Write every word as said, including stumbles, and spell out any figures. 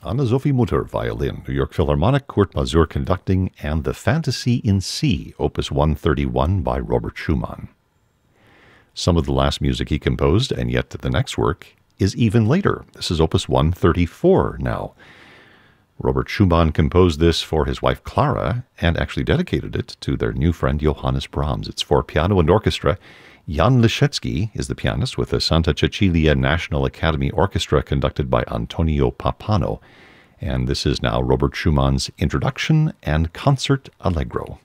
Anna-Sophie Mutter, violin, New York Philharmonic, Kurt Masur conducting, and the Fantasy in C, Opus one thirty-one by Robert Schumann. Some of the last music he composed, and yet the next work, is even later. This is Opus one thirty-four now. Robert Schumann composed this for his wife Clara, and actually dedicated it to their new friend Johannes Brahms. It's for piano and orchestra. Jan Liszewski is the pianist with the Santa Cecilia National Academy Orchestra conducted by Antonio Pappano. And this is now Robert Schumann's Introduction and Concert Allegro.